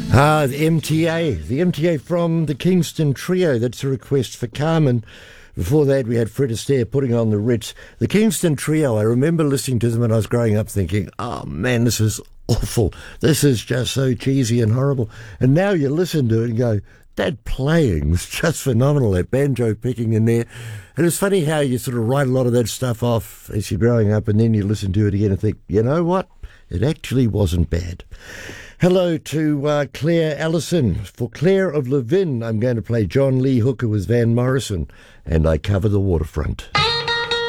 The MTA from the Kingston Trio. That's a request for Carmen. Before that, we had Fred Astaire putting on the Ritz. The Kingston Trio, I remember listening to them when I was growing up thinking, oh man, this is awful. This is just so cheesy and horrible. And now you listen to it and go, that playing was just phenomenal, that banjo picking in there. And it's funny how you sort of write a lot of that stuff off as you're growing up and then you listen to it again and think, you know what? It actually wasn't bad. Hello to Claire Allison. For Claire of Levin, I'm going to play John Lee Hooker with Van Morrison, and I cover the waterfront.